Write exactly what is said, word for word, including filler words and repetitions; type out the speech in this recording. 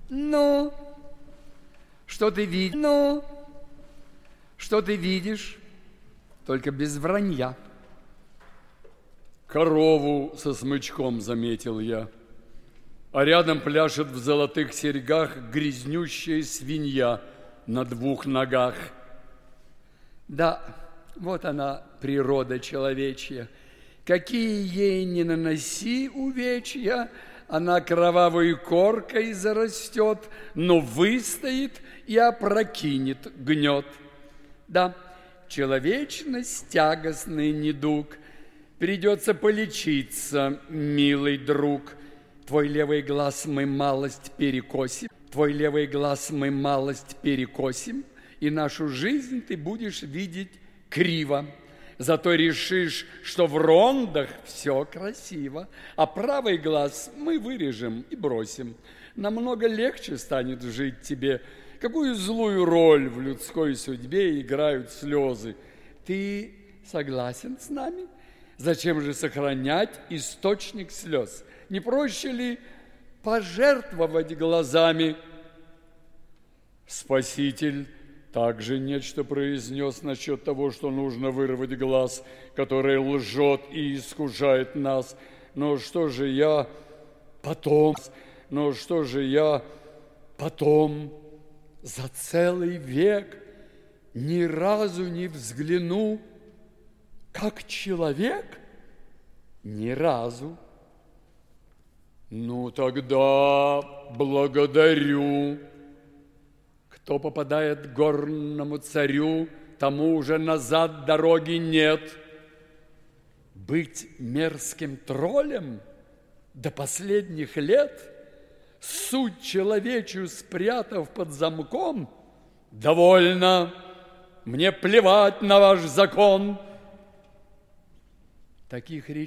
Ну, что ты видишь? Ну, что ты видишь? Только без вранья. Корову со смычком заметил я, а рядом пляшет в золотых серьгах грязнющая свинья на двух ногах. Да, вот она, природа человечья. Какие ей не наноси увечья, она кровавой коркой зарастет, но выстоит и опрокинет гнет. Да, человечность тягостный недуг, придется полечиться, милый друг. Твой левый глаз мы малость перекосим, твой левый глаз мы малость перекосим, и нашу жизнь ты будешь видеть криво. Зато решишь, что в рондах все красиво, а правый глаз мы вырежем и бросим. Намного легче станет жить тебе. Какую злую роль в людской судьбе играют слезы? Ты согласен с нами? Зачем же сохранять источник слез? Не проще ли пожертвовать глазами? Спаситель также нечто произнес насчет того, что нужно вырвать глаз, который лжет и искушает нас. Но что же я потом, но что же я потом за целый век ни разу не взгляну, как человек? Ни разу. Ну, тогда благодарю. Кто попадает к горному царю, тому уже назад дороги нет. Быть мерзким троллем до последних лет, суть человечью спрятав под замком, довольно, мне плевать на ваш закон. Таких речей